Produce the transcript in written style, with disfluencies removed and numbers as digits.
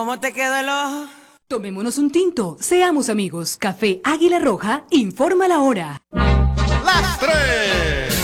¿Cómo te quedó el ojo? Tomémonos un tinto, seamos amigos. Café Águila Roja, informa la hora. Las 3.